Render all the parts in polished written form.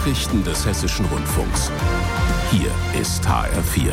Nachrichten des Hessischen Rundfunks. Hier ist HR4.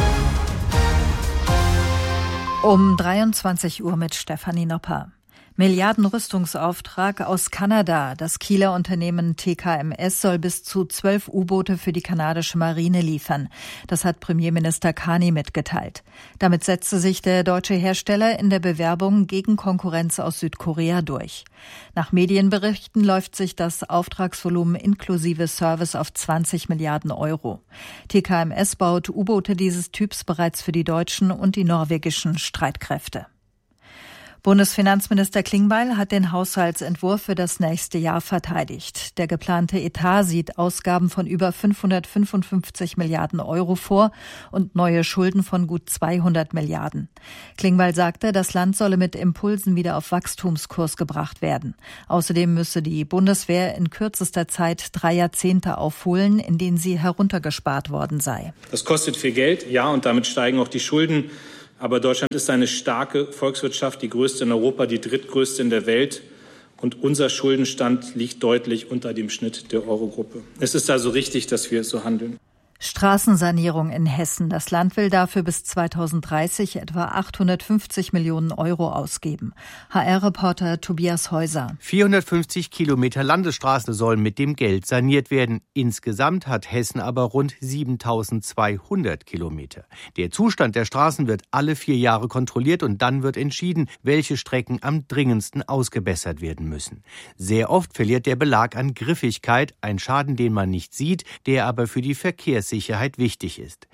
Um 23 Uhr mit Stefanie Nopper. Milliardenrüstungsauftrag aus Kanada. Das Kieler Unternehmen TKMS soll bis zu 12 U-Boote für die kanadische Marine liefern. Das hat Premierminister Carney mitgeteilt. Damit setzte sich der deutsche Hersteller in der Bewerbung gegen Konkurrenz aus Südkorea durch. Nach Medienberichten läuft sich das Auftragsvolumen inklusive Service auf 20 Milliarden Euro. TKMS baut U-Boote dieses Typs bereits für die deutschen und die norwegischen Streitkräfte. Bundesfinanzminister Klingbeil hat den Haushaltsentwurf für das nächste Jahr verteidigt. Der geplante Etat sieht Ausgaben von über 555 Milliarden Euro vor und neue Schulden von gut 200 Milliarden. Klingbeil sagte, das Land solle mit Impulsen wieder auf Wachstumskurs gebracht werden. Außerdem müsse die Bundeswehr in kürzester Zeit 3 Jahrzehnte aufholen, in denen sie heruntergespart worden sei. Das kostet viel Geld, ja, und damit steigen auch die Schulden. Aber Deutschland ist eine starke Volkswirtschaft, die größte in Europa, die drittgrößte in der Welt. Und unser Schuldenstand liegt deutlich unter dem Schnitt der Eurogruppe. Es ist also richtig, dass wir so handeln. Straßensanierung in Hessen. Das Land will dafür bis 2030 etwa 850 Millionen Euro ausgeben. HR-Reporter Tobias Häuser. 450 Kilometer Landesstraßen sollen mit dem Geld saniert werden. Insgesamt hat Hessen aber rund 7.200 Kilometer. Der Zustand der Straßen wird alle 4 Jahre kontrolliert und dann wird entschieden, welche Strecken am dringendsten ausgebessert werden müssen. Sehr oft verliert der Belag an Griffigkeit, ein Schaden, den man nicht sieht, der aber für die Verkehrssicherheit wichtig ist.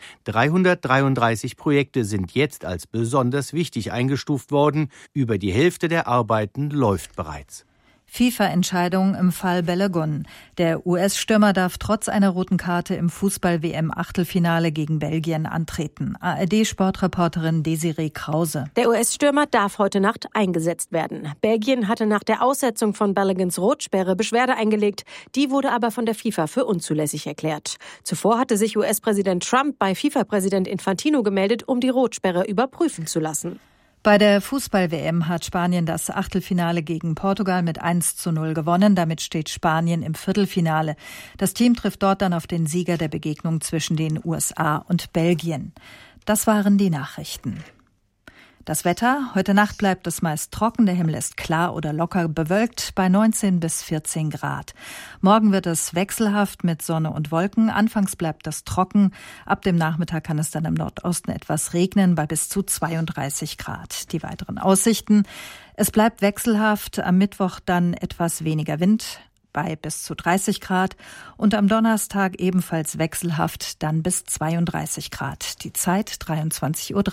333 Projekte sind jetzt als besonders wichtig eingestuft worden. Über die Hälfte der Arbeiten läuft bereits. FIFA-Entscheidung im Fall Balogun. Der US-Stürmer darf trotz einer roten Karte im Fußball-WM-Achtelfinale gegen Belgien antreten. ARD-Sportreporterin Desiree Krause. Der US-Stürmer darf heute Nacht eingesetzt werden. Belgien hatte nach der Aussetzung von Balogans Rotsperre Beschwerde eingelegt. Die wurde aber von der FIFA für unzulässig erklärt. Zuvor hatte sich US-Präsident Trump bei FIFA-Präsident Infantino gemeldet, um die Rotsperre überprüfen zu lassen. Bei der Fußball-WM hat Spanien das Achtelfinale gegen Portugal mit 1:0 gewonnen. Damit steht Spanien im Viertelfinale. Das Team trifft dort dann auf den Sieger der Begegnung zwischen den USA und Belgien. Das waren die Nachrichten. Das Wetter: Heute Nacht bleibt es meist trocken, der Himmel ist klar oder locker bewölkt bei 19 bis 14 Grad. Morgen wird es wechselhaft mit Sonne und Wolken. Anfangs bleibt es trocken. Ab dem Nachmittag kann es dann im Nordosten etwas regnen bei bis zu 32 Grad. Die weiteren Aussichten: Es bleibt wechselhaft, am Mittwoch dann etwas weniger Wind bei bis zu 30 Grad und am Donnerstag ebenfalls wechselhaft, dann bis 32 Grad. Die Zeit 23:03 Uhr.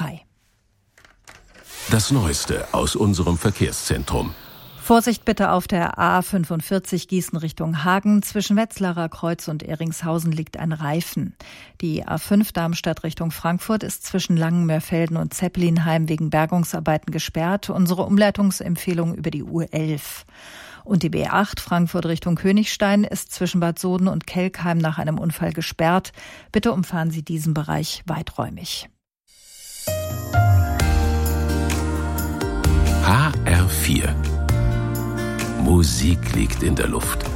Das Neueste aus unserem Verkehrszentrum. Vorsicht bitte auf der A45 Gießen Richtung Hagen. Zwischen Wetzlarer Kreuz und Eringshausen liegt ein Reifen. Die A5 Darmstadt Richtung Frankfurt ist zwischen Langenmeerfelden und Zeppelinheim wegen Bergungsarbeiten gesperrt. Unsere Umleitungsempfehlung über die U11. Und die B8 Frankfurt Richtung Königstein ist zwischen Bad Soden und Kelkheim nach einem Unfall gesperrt. Bitte umfahren Sie diesen Bereich weiträumig. HR4. Musik liegt in der Luft.